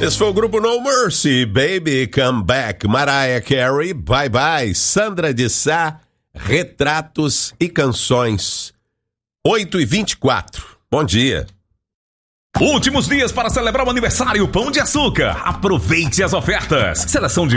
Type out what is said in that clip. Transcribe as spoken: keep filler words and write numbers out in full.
Esse foi o grupo No Mercy, Baby Come Back, Mariah Carey, Bye Bye, Sandra de Sá, Retratos e Canções. oito e vinte e quatro. Bom dia. Últimos dias para celebrar o aniversário Pão de Açúcar. Aproveite as ofertas. Seleção de